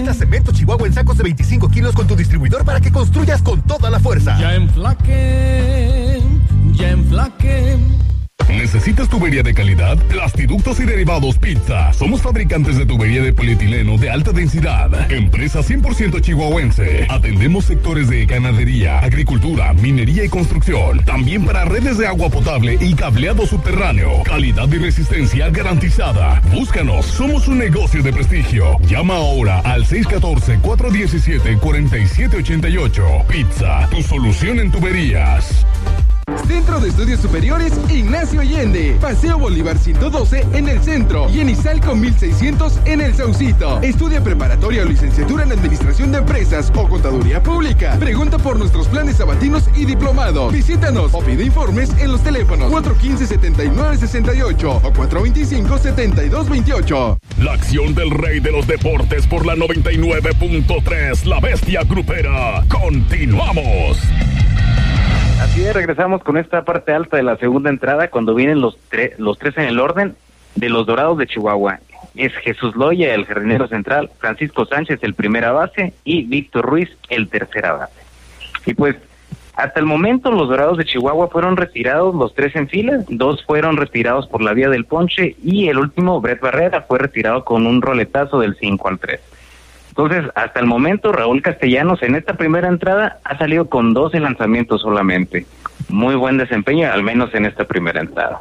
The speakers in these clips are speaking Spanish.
Necesitas cemento Chihuahua en sacos de 25 kilos con tu distribuidor para que construyas con toda la fuerza. Ya enflaqué. ¿Necesitas tubería de calidad? Plastiductos y Derivados Pizza. Somos fabricantes de tubería de polietileno de alta densidad. Empresa 100% chihuahuense. Atendemos sectores de ganadería, agricultura, minería y construcción. También para redes de agua potable y cableado subterráneo. Calidad y resistencia garantizada. Búscanos. Somos un negocio de prestigio. Llama ahora al 614-417-4788. Pizza, tu solución en tuberías. Centro de Estudios Superiores Ignacio Allende, Paseo Bolívar 112 en el centro y en Izalco 1600 en el Saucito. Estudia preparatoria o licenciatura en Administración de Empresas o Contaduría Pública. Pregunta por nuestros planes sabatinos y diplomados. Visítanos o pide informes en los teléfonos 415-7968 o 425-7228. La acción del rey de los deportes por la 99.3, La Bestia Grupera. Continuamos. Así es, regresamos con esta parte alta de la segunda entrada cuando vienen los tres en el orden de los Dorados de Chihuahua. Es Jesús Loya, el jardinero central, Francisco Sánchez, el primera base, y Víctor Ruiz, el tercera base. Y pues, hasta el momento los Dorados de Chihuahua fueron retirados los tres en fila, 2 fueron retirados por la vía del ponche y el último, Brett Barrera, fue retirado con un roletazo del 5-3. Entonces, hasta el momento, Raúl Castellanos en esta primera entrada ha salido con 12 lanzamientos solamente. Muy buen desempeño, al menos en esta primera entrada.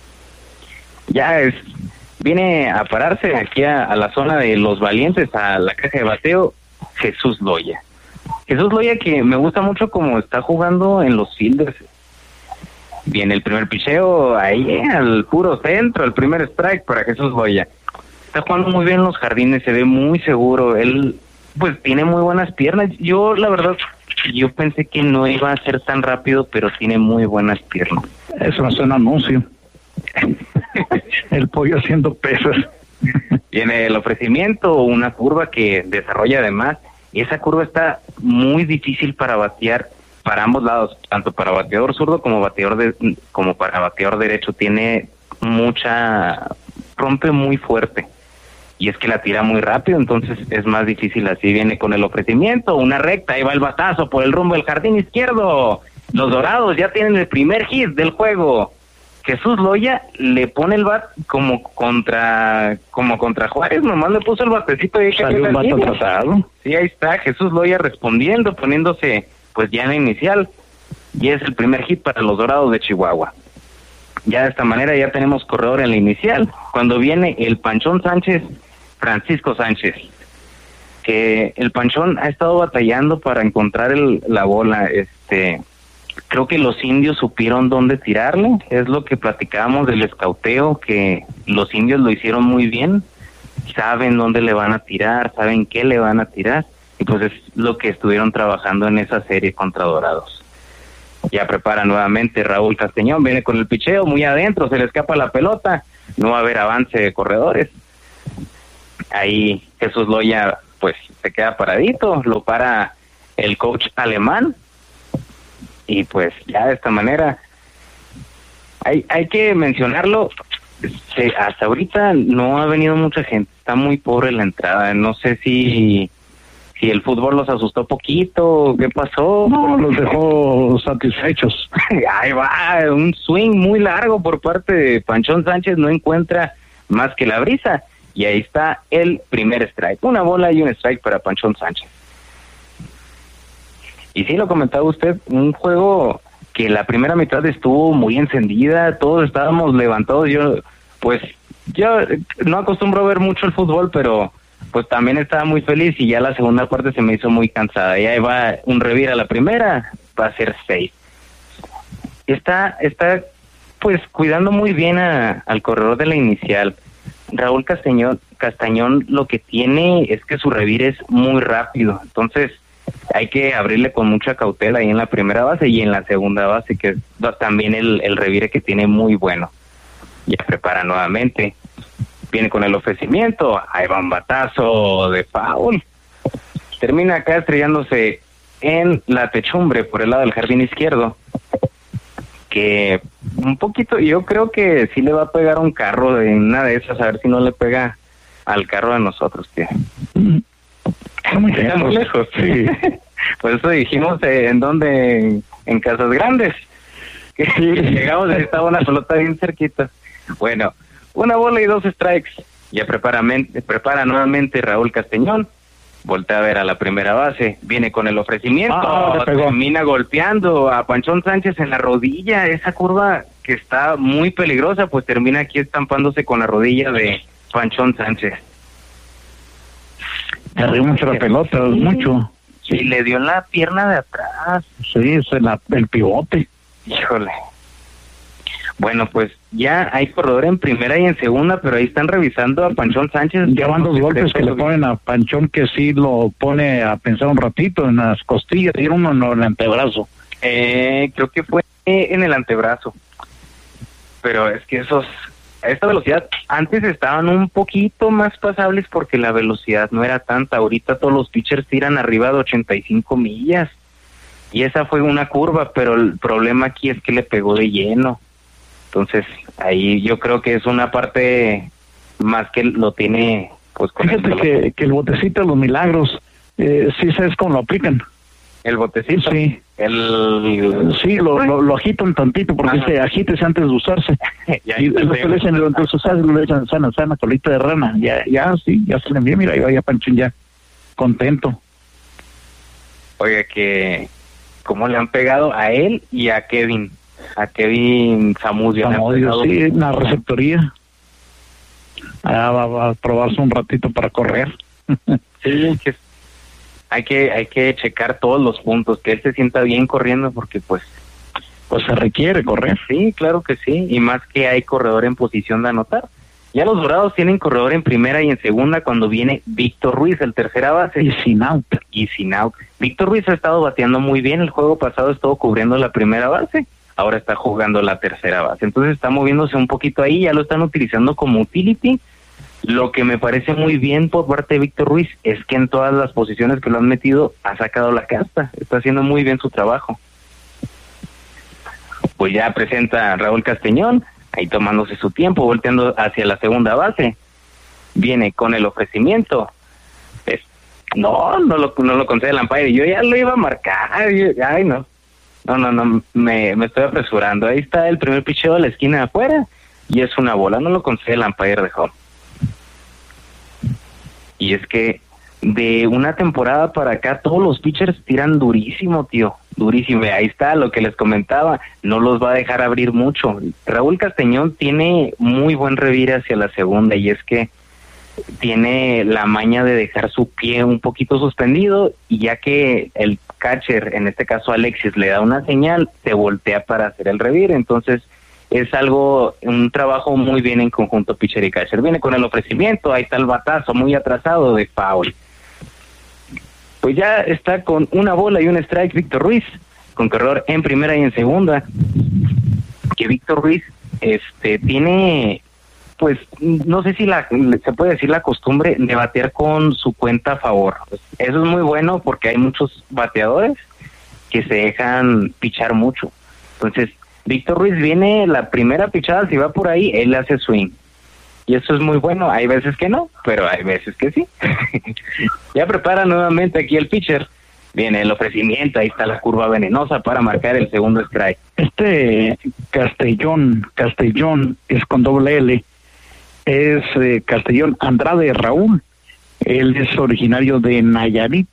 Viene a pararse aquí a la zona de los valientes, a la caja de bateo, Jesús Loya. Jesús Loya, que me gusta mucho como está jugando en los fielders. Viene el primer picheo ahí al puro centro, el primer strike para Jesús Loya. Está jugando muy bien en los jardines, se ve muy seguro, él pues tiene muy buenas piernas. La verdad, yo pensé que no iba a ser tan rápido, pero tiene muy buenas piernas. Eso no es un anuncio. El pollo haciendo pesas. Tiene el ofrecimiento, una curva que desarrolla además, y esa curva está muy difícil para batear para ambos lados, tanto para bateador zurdo como para bateador derecho. Rompe muy fuerte. Y es que la tira muy rápido, entonces es más difícil así. Viene con el ofrecimiento, una recta, ahí va el batazo por el rumbo del jardín izquierdo. Los Dorados ya tienen el primer hit del juego. Jesús Loya le pone el bat como contra Juárez, nomás le puso el batecito y salió un bat atrasado. Sí, ahí está, Jesús Loya respondiendo, poniéndose pues ya en la inicial. Y es el primer hit para los Dorados de Chihuahua. Ya de esta manera ya tenemos corredor en la inicial. Cuando viene el Panchón Sánchez, Francisco Sánchez, que el Panchón ha estado batallando para encontrar la bola. Creo que los indios supieron dónde tirarle, es lo que platicábamos del escauteo, que los indios lo hicieron muy bien, saben dónde le van a tirar, saben qué le van a tirar, y pues es lo que estuvieron trabajando en esa serie contra Dorados. Ya prepara nuevamente Raúl Castañón, viene con el picheo muy adentro, se le escapa la pelota, no va a haber avance de corredores. Ahí Jesús Loya pues se queda paradito, lo para el coach alemán, y pues ya de esta manera hay que mencionarlo, hasta ahorita no ha venido mucha gente, está muy pobre la entrada, no sé si el fútbol los asustó poquito, ¿qué pasó? No, los dejó satisfechos. Ahí va, un swing muy largo por parte de Panchón Sánchez, no encuentra más que la brisa, y ahí está el primer strike, una bola y un strike para Panchón Sánchez. Y sí, lo comentaba usted, un juego que la primera mitad estuvo muy encendida, todos estábamos levantados, yo no acostumbro ver mucho el fútbol, pero pues también estaba muy feliz, y ya la segunda parte se me hizo muy cansada, y ahí va un revir a la primera, va a ser 6. Está pues cuidando muy bien al corredor de la inicial. Raúl Castañón lo que tiene es que su revir es muy rápido, entonces hay que abrirle con mucha cautela ahí en la primera base y en la segunda base, que es también el revire que tiene muy bueno. Ya prepara nuevamente, viene con el ofrecimiento, ahí va un batazo de foul, termina acá estrellándose en la techumbre por el lado del jardín izquierdo, que un poquito, yo creo que sí le va a pegar un carro de una de esas, a ver si no le pega al carro de nosotros, tío. Está muy lejos. Está muy lejos. Sí. Por eso dijimos en dónde, en Casas Grandes. Que llegamos y estaba una pelota bien cerquita. Bueno, 1 bola y 2 strikes. Ya prepara nuevamente Raúl Castañón. Voltea a ver a la primera base. Viene con el ofrecimiento. Termina golpeando a Panchón Sánchez en la rodilla. Esa curva que está muy peligrosa, pues termina aquí estampándose con la rodilla de Panchón Sánchez. Arriba mucho la pelota, mucho. Sí, le dio en la pierna de atrás. Sí, es el pivote. Híjole. Bueno, pues ya hay corredor en primera y en segunda, pero ahí están revisando a Panchón Sánchez. Ya van 2 golpes que le ponen a Panchón, que sí lo pone a pensar un ratito en las costillas, y uno en el antebrazo. Creo que fue en el antebrazo. Pero es que a esta velocidad antes estaban un poquito más pasables porque la velocidad no era tanta. Ahorita todos los pitchers tiran arriba de 85 millas. Y esa fue una curva, pero el problema aquí es que le pegó de lleno. Entonces, ahí yo creo que es una parte más que lo tiene, pues con Fíjate que el botecito de los milagros, sí sabes cómo lo aplican. ¿El botecito? Sí. Sí, lo agitan tantito, porque se agítese antes de usarse. Y después le echan le echan sana colita de rana. Ya se le envió, mira, ya Panchón ya contento. Oiga, que cómo le han pegado a él y a Kevin Zamudio. Sí, una receptoría. Va a probarse un ratito para correr. Sí, que hay que checar todos los puntos, que él se sienta bien corriendo, porque pues se requiere correr. Sí, claro que sí, y más que hay corredor en posición de anotar. Ya los Dorados tienen corredor en primera y en segunda cuando viene Víctor Ruiz, el tercera base. Y sin out. Víctor Ruiz ha estado bateando muy bien, el juego pasado estuvo cubriendo la primera base, ahora está jugando la tercera base. Entonces está moviéndose un poquito ahí, ya lo están utilizando como utility. Lo que me parece muy bien por parte de Víctor Ruiz es que en todas las posiciones que lo han metido ha sacado la casta, está haciendo muy bien su trabajo. Pues ya presenta a Raúl Castañón, ahí tomándose su tiempo, volteando hacia la segunda base. Viene con el ofrecimiento. No lo concede el umpire. Yo ya lo iba a marcar. No, me estoy apresurando. Ahí está el primer picheo de la esquina de afuera y es una bola. No lo concede el umpire de home. Y es que de una temporada para acá todos los pitchers tiran durísimo, tío, durísimo. Ahí está lo que les comentaba, no los va a dejar abrir mucho. Raúl Castañón tiene muy buen revire hacia la segunda, y es que tiene la maña de dejar su pie un poquito suspendido, y ya que el catcher, en este caso Alexis, le da una señal, se voltea para hacer el revire. Entonces es un trabajo muy bien en conjunto pitcher y catcher. Viene con el ofrecimiento, ahí está el batazo muy atrasado de foul. Pues ya está con una bola y un strike Víctor Ruiz, con corredor en primera y en segunda. Que Víctor Ruiz tiene, pues no sé si se puede decir la costumbre de batear con su cuenta a favor. Eso es muy bueno porque hay muchos bateadores que se dejan pichar mucho. Entonces Víctor Ruiz viene la primera pichada, si va por ahí, él hace swing. Y eso es muy bueno. Hay veces que no, pero hay veces que sí. Ya prepara nuevamente aquí el pitcher. Viene el ofrecimiento, ahí está la curva venenosa para marcar el segundo strike. Castellón es con doble L. Es Castellón Andrade Raúl. Él es originario de Nayarit.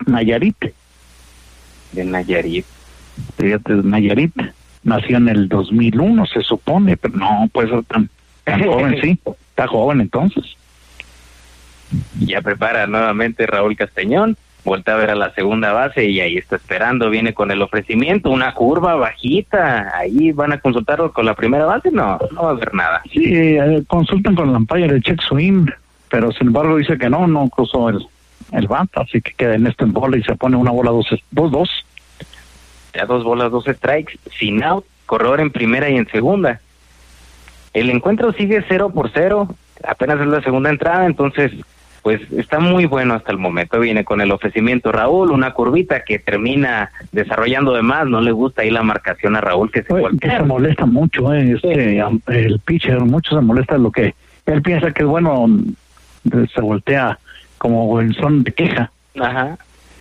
De Nayarit. Fíjate, de Nayarit. Nació en el 2001, se supone, pero no puede ser tan joven, sí. Está joven entonces. Ya prepara nuevamente Raúl Castañón, voltea a ver a la segunda base y ahí está esperando. Viene con el ofrecimiento, una curva bajita. Ahí van a consultarlo con la primera base. No va a haber nada. Sí, consultan con el umpire el check swing, pero sin embargo dice que no cruzó el bat, así que queda en en bola y se pone una bola 2-2. Ya 2 bolas, 2 strikes, sin out, corredor en primera y en segunda. El encuentro sigue 0-0, apenas es la segunda entrada, entonces pues está muy bueno hasta el momento. Viene con el ofrecimiento Raúl, una curvita que termina desarrollando de más. No le gusta ahí la marcación a Raúl, que se molesta mucho, el pitcher, mucho se molesta lo que él piensa que es bueno, se voltea como en son de queja. Ajá.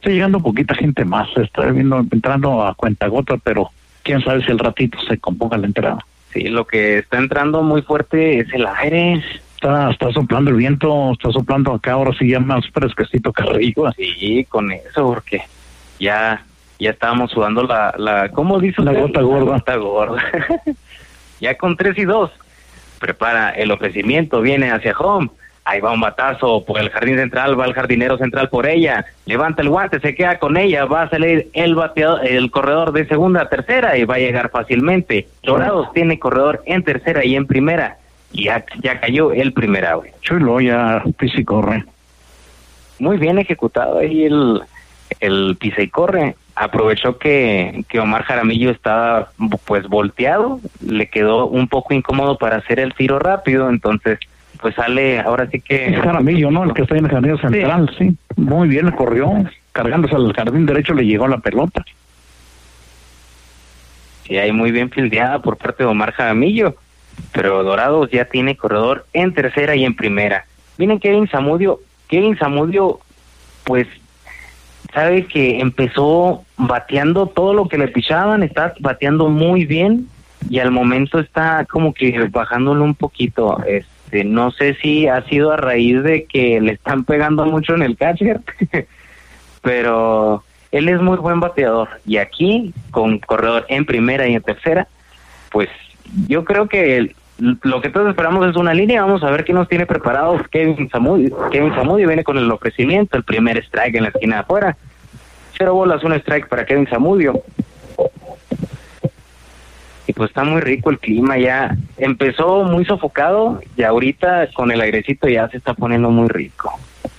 está llegando poquita gente más, está entrando a cuentagotas, pero quién sabe si al ratito se componga la entrada. Sí, lo que está entrando muy fuerte es el aire. Está soplando el viento, está soplando acá, ahora sí ya más fresquecito que arriba. Sí, con eso, porque ya estábamos sudando ¿cómo dice usted? La gota gorda. La gota gorda. Ya con 3-2, prepara el ofrecimiento, viene hacia home, ahí va un batazo por el jardín central, va el jardinero central por ella, levanta el guante, se queda con ella, va a salir el corredor de segunda a tercera y va a llegar fácilmente. Dorados tiene corredor en tercera y en primera. Y ya cayó el primer out. Chulo, ya pisa y corre. Muy bien ejecutado ahí el pisa y corre. Aprovechó que Omar Jaramillo estaba pues volteado, le quedó un poco incómodo para hacer el tiro rápido, entonces pues sale, ahora sí que... Es Jaramillo, ¿no? El que está en el jardín central, sí. Muy bien, le corrió, cargándose al jardín derecho, le llegó la pelota. Sí, ahí muy bien fildeada por parte de Omar Jaramillo. Pero Dorados ya tiene corredor en tercera y en primera. Miren Kevin Zamudio, pues sabe que empezó bateando todo lo que le pichaban, está bateando muy bien y al momento está como que bajándole un poquito. No sé si ha sido a raíz de que le están pegando mucho en el catcher, pero él es muy buen bateador y aquí con corredor en primera y en tercera, pues yo creo que lo que todos esperamos es una línea. Vamos a ver qué nos tiene preparado Kevin Zamudio viene con el ofrecimiento, el primer strike en la esquina de afuera. 0 bolas, 1 strike para Kevin Zamudio. Y pues está muy rico el clima, ya empezó muy sofocado y ahorita con el airecito ya se está poniendo muy rico.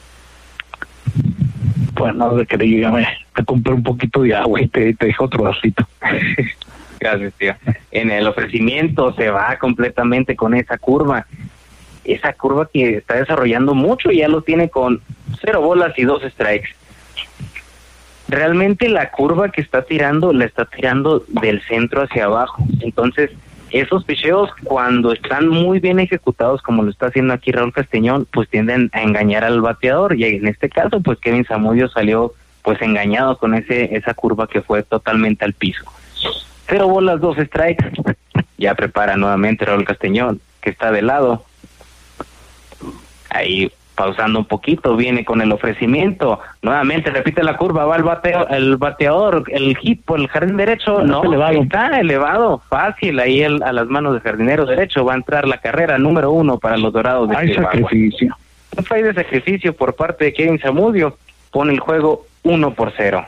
Bueno, de que dígame, te compré un poquito de agua y te dejo otro vasito. Gracias, tío. En el ofrecimiento se va completamente con esa curva que está desarrollando mucho y ya lo tiene con 0 bolas y 2 strikes. Realmente la curva que está tirando, la está tirando del centro hacia abajo. Entonces, esos picheos, cuando están muy bien ejecutados, como lo está haciendo aquí Raúl Castañón, pues tienden a engañar al bateador. Y en este caso, pues Kevin Zamudio salió pues engañado con esa curva que fue totalmente al piso. 0 bolas, 2 strikes. Ya prepara nuevamente Raúl Castañón, que está de lado. Ahí pausando un poquito, viene con el ofrecimiento. Nuevamente repite la curva, va el bateador, el hit por el jardín derecho. No, está elevado, fácil. Ahí a las manos del jardinero derecho va a entrar la carrera número 1 para los Dorados de Chihuahua. Sacrificio. Un fly de sacrificio por parte de Kevin Zamudio. Pone el juego 1-0.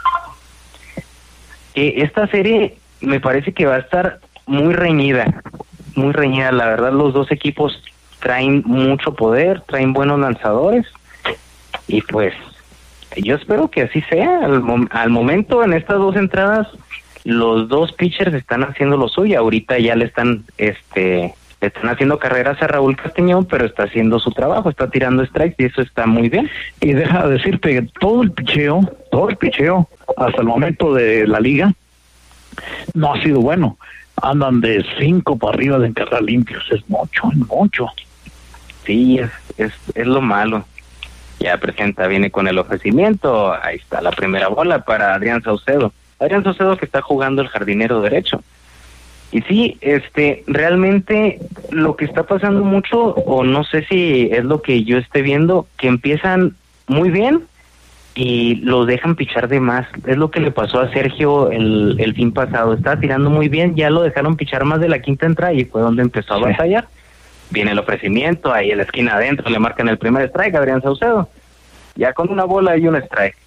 Esta serie me parece que va a estar muy reñida, la verdad. Los dos equipos traen mucho poder, traen buenos lanzadores y pues yo espero que así sea. Al momento, en estas 2 entradas, los dos pitchers están haciendo lo suyo. Ahorita ya le están haciendo carreras a Raúl Castañón, pero está haciendo su trabajo, está tirando strikes y eso está muy bien. Y deja decirte que todo el picheo hasta el momento de la liga no ha sido bueno. Andan de 5 para arriba de encargar limpios, es mucho. Sí, es lo malo. Ya viene con el ofrecimiento. Ahí está la primera bola para Adrián Saucedo. Adrián Saucedo, que está jugando el jardinero derecho. Y sí, realmente lo que está pasando mucho, o no sé si es lo que yo esté viendo, que empiezan muy bien y los dejan pichar de más. Es lo que le pasó a Sergio el fin pasado. Estaba tirando muy bien, ya lo dejaron pichar más de la quinta entrada y fue donde empezó a batallar. Viene el ofrecimiento, ahí en la esquina adentro le marcan el primer strike a Adrián Saucedo. Ya con 1 bola y 1 strike.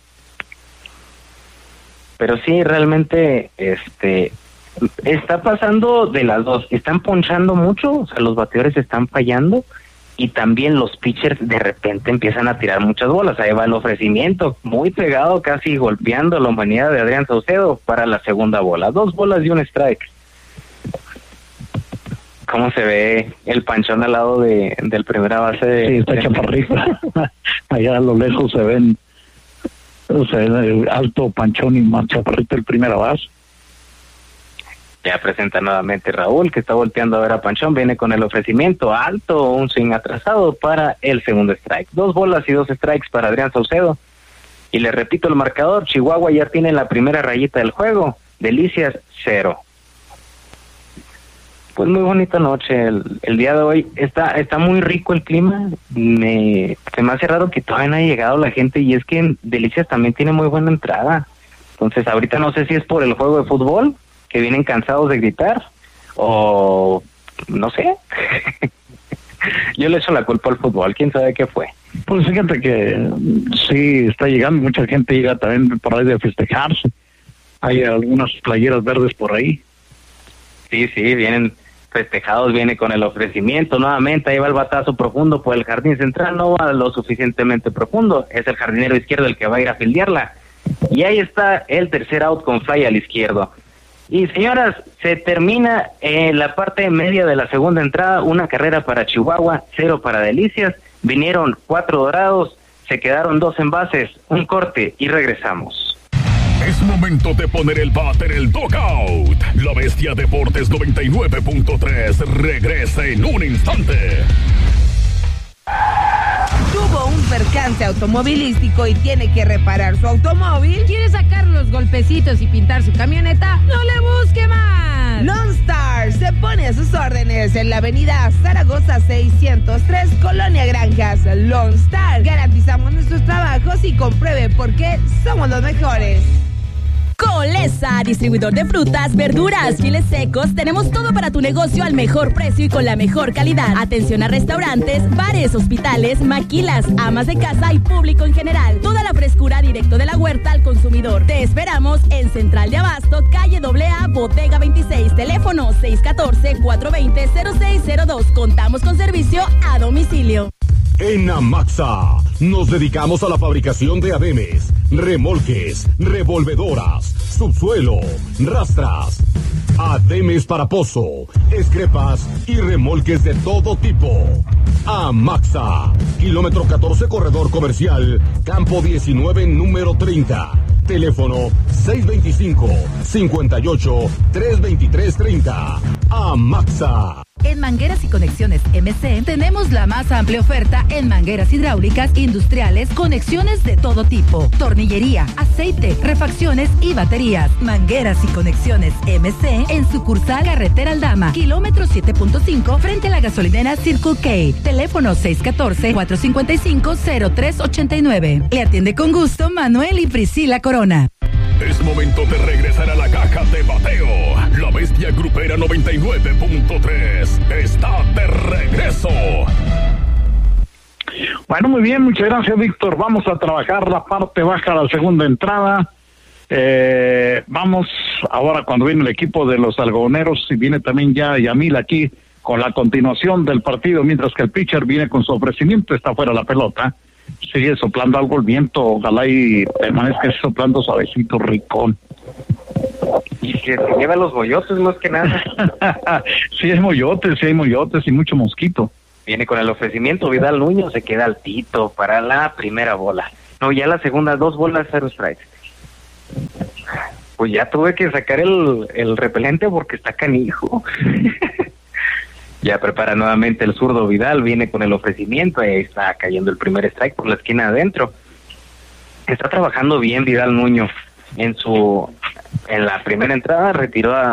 Pero sí, realmente está pasando de las dos. Están ponchando mucho, o sea, los bateadores están fallando y también los pitchers de repente empiezan a tirar muchas bolas. Ahí va el ofrecimiento, muy pegado, casi golpeando la humanidad de Adrián Saucedo para la segunda bola. 2 bolas y 1 strike. ¿Cómo se ve el Panchón al lado del primera base? Sí, está chaparrito. Allá a lo lejos se ven el alto Panchón y más chaparrito el primera base. Ya presenta nuevamente Raúl, que está volteando a ver a Panchón. Viene con el ofrecimiento alto, un swing atrasado para el segundo strike. 2 bolas y 2 strikes para Adrián Saucedo. Y les repito el marcador, Chihuahua ya tiene la primera rayita del juego, Delicias 0. Pues muy bonita noche el día de hoy. Está muy rico el clima. Se me hace raro que todavía no haya llegado la gente, y es que Delicias también tiene muy buena entrada. Entonces ahorita no sé si es por el juego de fútbol, que vienen cansados de gritar, o no sé. Yo le echo la culpa al fútbol, quién sabe qué fue. Pues fíjate que sí está llegando, mucha gente llega también por ahí de festejarse. Hay algunas playeras verdes por ahí. Sí, vienen festejados, viene con el ofrecimiento nuevamente, ahí va el batazo profundo por el jardín central, no va lo suficientemente profundo, es el jardinero izquierdo el que va a ir a fildearla, y ahí está el tercer out con fly al izquierdo. Y señoras, se termina la parte media de la segunda entrada, una carrera para Chihuahua, 0 para Delicias, vinieron 4 dorados, se quedaron 2 envases, un corte y regresamos. Es momento de poner el bat en el dugout. La Bestia Deportes 99.3 regresa en un instante. Tuvo un percance automovilístico y tiene que reparar su automóvil. ¿Quiere sacar los golpecitos y pintar su camioneta? ¡No le busque más! Lone Star se pone a sus órdenes en la avenida Zaragoza 603, Colonia Granjas. Lone Star, garantizamos nuestros trabajos y compruebe por qué somos los mejores. Colesa, distribuidor de frutas, verduras, chiles secos, tenemos todo para tu negocio al mejor precio y con la mejor calidad. Atención a restaurantes, bares, hospitales, maquilas, amas de casa y público en general. Toda la frescura directo de la huerta al consumidor. Te esperamos en Central de Abasto, calle AA, Bodega 26, teléfono 614-420-0602. Contamos con servicio a domicilio. En Amaxa nos dedicamos a la fabricación de ademes, remolques, revolvedoras, subsuelo, rastras, ademes para pozo, escrepas y remolques de todo tipo. Amaxa, kilómetro 14, corredor comercial, campo 19, número 30. Teléfono 625-58-323-30. Amaxa. En Mangueras y Conexiones MC tenemos la más amplia oferta en mangueras hidráulicas, industriales, conexiones de todo tipo, tornillería, aceite, refacciones y baterías. Mangueras y Conexiones MC en sucursal Carretera Aldama, kilómetro 7.5, frente a la gasolinera Circle K. Teléfono 614-455-0389. Le atiende con gusto Manuel y Priscila Corona. Es momento de regresar a la caja de bateo. La Bestia Grupera 99.3 está de regreso. Bueno, muy bien, muchas gracias, Víctor. Vamos a trabajar la parte baja de la segunda entrada. Vamos ahora cuando viene el equipo de los algodoneros y viene también ya Yamil aquí con la continuación del partido, mientras que el pitcher viene con su ofrecimiento, está fuera la pelota. Sigue soplando algo el viento, ojalá y permanezca soplando suavecito, ricón. Y que se lleva los boyotes más que nada. Sí hay moyotes y mucho mosquito. Viene con el ofrecimiento, Vidal Nuño se queda altito para la primera bola. No, ya la segunda, 2 bolas, 0 strikes. Pues ya tuve que sacar el repelente porque está canijo. Ya prepara nuevamente el zurdo Vidal, viene con el ofrecimiento, ahí está cayendo el primer strike por la esquina adentro. Está trabajando bien Vidal Nuño en la primera entrada, retiró a